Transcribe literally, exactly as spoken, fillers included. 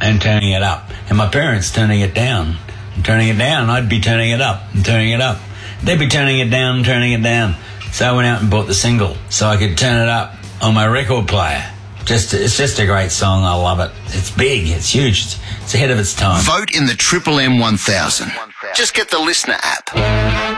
and turning it up. And my parents turning it down and turning it down. I'd be turning it up and turning it up. They'd be turning it down and turning it down. So I went out and bought the single so I could turn it up on my record player. Just, it's just a great song. I love it. It's big. It's huge. It's, it's ahead of its time. Vote in the Triple M one thousand. Just get the Listener app.